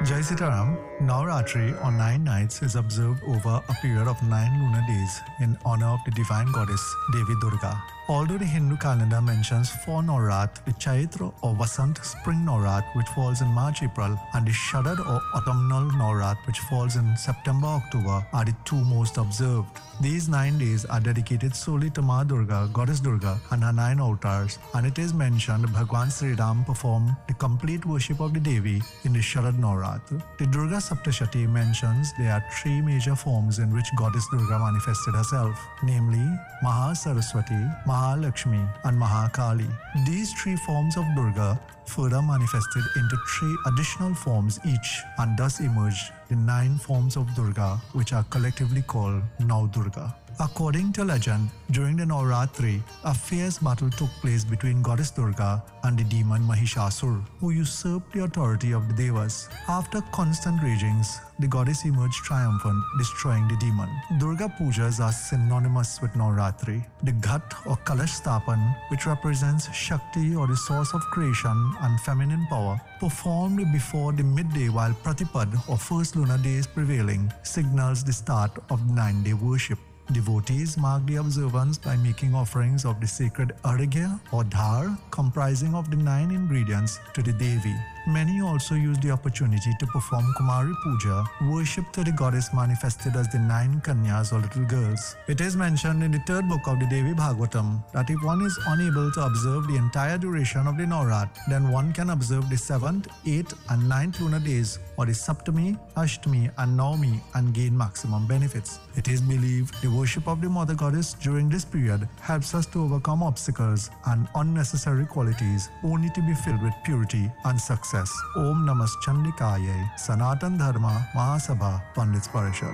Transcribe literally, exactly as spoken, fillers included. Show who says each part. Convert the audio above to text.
Speaker 1: Jai Sitaram, Navratri or nine nights is observed over a period of nine lunar days in honor of the divine goddess Devi Durga. Although the Hindu calendar mentions four Navrat, the Chaitra or Vasant spring Navrat which falls in March-April and the Sharad or autumnal Navrat which falls in September-October are the two most observed. These nine days are dedicated solely to Ma Durga, Goddess Durga and her nine avatars, and it is mentioned Bhagwan Sri Ram performed the complete worship of the Devi in the Sharad Navrat. The Durga Saptashati mentions there are three major forms in which Goddess Durga manifested herself, namely Maha Saraswati, Mahalakshmi and Mahakali. These three forms of Durga further manifested into three additional forms each and thus emerged the nine forms of Durga which are collectively called Navdurga. According to legend, during the Navratri, a fierce battle took place between Goddess Durga and the demon Mahishasur, who usurped the authority of the Devas. After constant ragings, the goddess emerged triumphant, destroying the demon. Durga Pujas are synonymous with Navratri. The Ghat or Kalash Stapan, which represents Shakti or the source of creation and feminine power, performed before the midday while Pratipad or first lunar day is prevailing, signals the start of nine-day worship. Devotees mark the observance by making offerings of the sacred arghya or dhar comprising of the nine ingredients to the Devi. Many also use the opportunity to perform Kumari Puja, worship to the goddess manifested as the nine Kanyas or little girls. It is mentioned in the third book of the Devi Bhagavatam that if one is unable to observe the entire duration of the Navrat, then one can observe the seventh, eighth and ninth lunar days or the Saptami, Ashtami and Navami and gain maximum benefits. It is believed the worship of the Mother Goddess during this period helps us to overcome obstacles and unnecessary qualities only to be filled with purity and success. Om Namas Chandikaya, Sanatan Dharma Mahasabha Pandits Parishad.